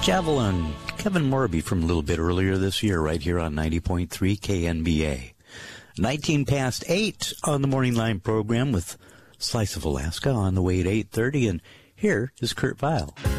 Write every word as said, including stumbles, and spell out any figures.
Javelin, Kevin Morby from a little bit earlier this year, right here on ninety point three K N B A. nineteen past eight on the Morning Line program with Slice of Alaska on the way at eight thirty, and here is Kurt Vile.